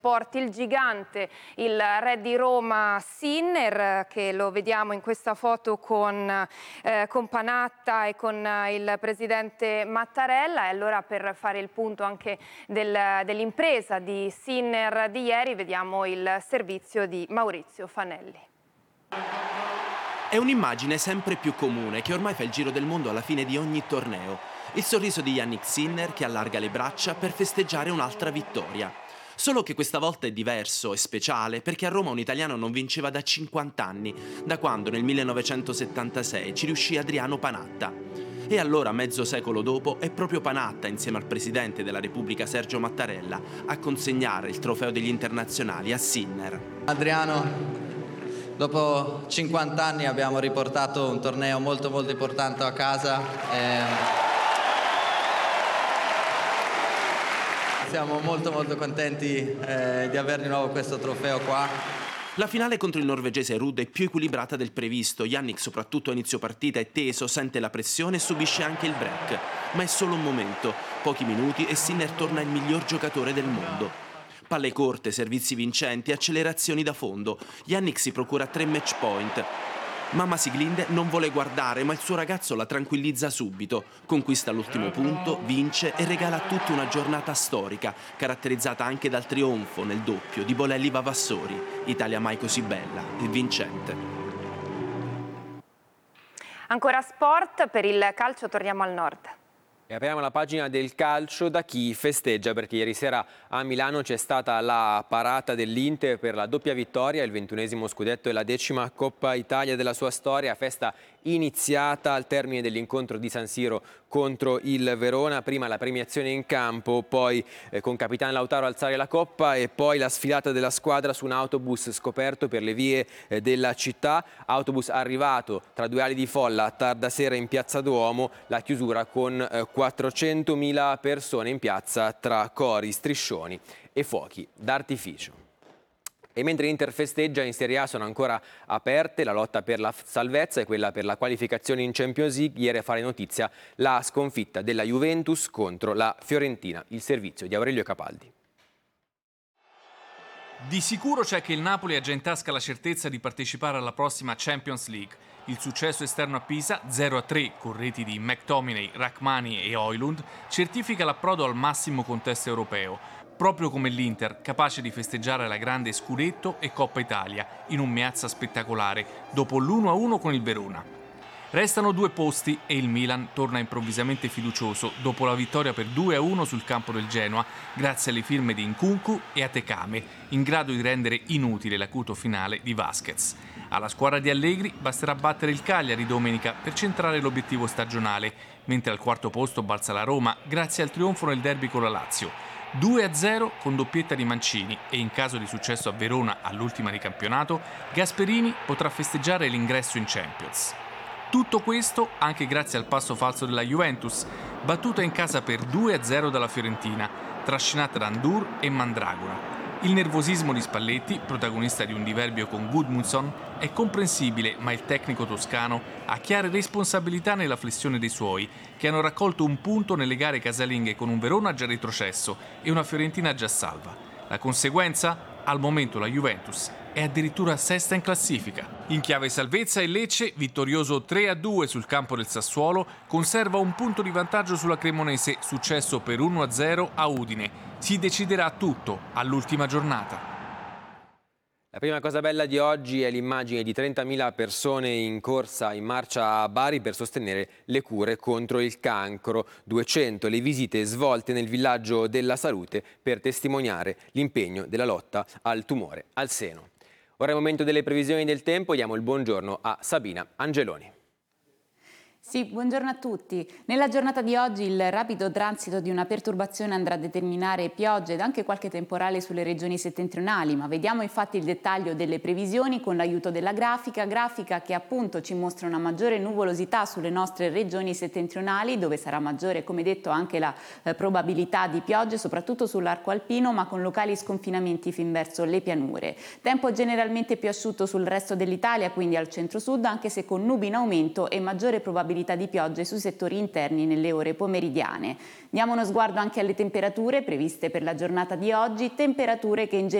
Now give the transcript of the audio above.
Porti il gigante, il re di Roma Sinner, che lo vediamo in questa foto con Panatta e con il presidente Mattarella. E allora, per fare il punto anche dell'impresa di Sinner di ieri, vediamo il servizio di Maurizio Fanelli. È un'immagine sempre più comune che ormai fa il giro del mondo alla fine di ogni torneo. Il sorriso di Jannik Sinner che allarga le braccia per festeggiare un'altra vittoria. Solo che questa volta è diverso e speciale perché a Roma un italiano non vinceva da 50 anni, da quando nel 1976 ci riuscì Adriano Panatta. E allora, mezzo secolo dopo, è proprio Panatta, insieme al presidente della Repubblica Sergio Mattarella, a consegnare il trofeo degli internazionali a Sinner. Adriano, dopo 50 anni abbiamo riportato un torneo molto importante a casa. Siamo molto contenti di avere di nuovo questo trofeo qua. La finale contro il norvegese Ruud è più equilibrata del previsto. Jannik, soprattutto a inizio partita, è teso, sente la pressione e subisce anche il break. Ma è solo un momento, pochi minuti e Sinner torna il miglior giocatore del mondo. Palle corte, servizi vincenti, accelerazioni da fondo. Jannik si procura 3 match point. Mamma Sieglinde non vuole guardare, ma il suo ragazzo la tranquillizza subito. Conquista l'ultimo punto, vince e regala a tutti una giornata storica, caratterizzata anche dal trionfo nel doppio di Bolelli Vavassori. Italia mai così bella e vincente. Ancora sport, per il calcio torniamo al nord. E apriamo la pagina del calcio da chi festeggia, perché ieri sera a Milano c'è stata la parata dell'Inter per la doppia vittoria, il 21esimo scudetto e la 10ª Coppa Italia della sua storia, festa iniziata al termine dell'incontro di San Siro contro il Verona, prima la premiazione in campo, poi con capitano Lautaro alzare la coppa e poi la sfilata della squadra su un autobus scoperto per le vie della città, autobus arrivato tra due ali di folla a tarda sera in Piazza Duomo, la chiusura con 400.000 persone in piazza tra cori, striscioni e fuochi d'artificio. E mentre l'Inter festeggia, in Serie A sono ancora aperte la lotta per la salvezza e quella per la qualificazione in Champions League. Ieri a fare notizia la sconfitta della Juventus contro la Fiorentina. Il servizio di Aurelio Capaldi. Di sicuro c'è che il Napoli ha già in tasca la certezza di partecipare alla prossima Champions League. Il successo esterno a Pisa, 0-3 con reti di McTominay, Rachmani e Højlund, certifica l'approdo al massimo contesto europeo. Proprio come l'Inter, capace di festeggiare la grande Scudetto e Coppa Italia in un Meazza spettacolare, dopo l'1-1 con il Verona. Restano 2 posti e il Milan torna improvvisamente fiducioso dopo la vittoria per 2-1 sul campo del Genoa, grazie alle firme di Nkunku e Atekame, in grado di rendere inutile l'acuto finale di Vasquez. Alla squadra di Allegri basterà battere il Cagliari domenica per centrare l'obiettivo stagionale, mentre al quarto posto balza la Roma grazie al trionfo nel derby con la Lazio. 2-0 con doppietta di Mancini e in caso di successo a Verona all'ultima di campionato, Gasperini potrà festeggiare l'ingresso in Champions. Tutto questo anche grazie al passo falso della Juventus, battuta in casa per 2-0 dalla Fiorentina, trascinata da Ndur e Mandragora. Il nervosismo di Spalletti, protagonista di un diverbio con Gudmundsson, è comprensibile, ma il tecnico toscano ha chiare responsabilità nella flessione dei suoi, che hanno raccolto un punto nelle gare casalinghe con un Verona già retrocesso e una Fiorentina già salva. La conseguenza? Al momento la Juventus è addirittura sesta in classifica. In chiave salvezza il Lecce, vittorioso 3-2 sul campo del Sassuolo, conserva un punto di vantaggio sulla Cremonese, successo per 1-0 a Udine. Si deciderà tutto all'ultima giornata. La prima cosa bella di oggi è l'immagine di 30.000 persone in corsa in marcia a Bari per sostenere le cure contro il cancro. 200 le visite svolte nel villaggio della salute per testimoniare l'impegno della lotta al tumore al seno. Ora è il momento delle previsioni del tempo, diamo il buongiorno a Sabina Angeloni. Sì, buongiorno a tutti. Nella giornata di oggi il rapido transito di una perturbazione andrà a determinare piogge ed anche qualche temporale sulle regioni settentrionali, ma vediamo infatti il dettaglio delle previsioni con l'aiuto della grafica che appunto ci mostra una maggiore nuvolosità sulle nostre regioni settentrionali, dove sarà maggiore, come detto, anche la probabilità di piogge, soprattutto sull'arco alpino, ma con locali sconfinamenti fin verso le pianure. Tempo generalmente più asciutto sul resto dell'Italia, quindi al centro-sud, anche se con nubi in aumento e maggiore probabilità probabilità di piogge sui settori interni nelle ore pomeridiane. Diamo uno sguardo anche alle temperature previste per la giornata di oggi, temperature che in genere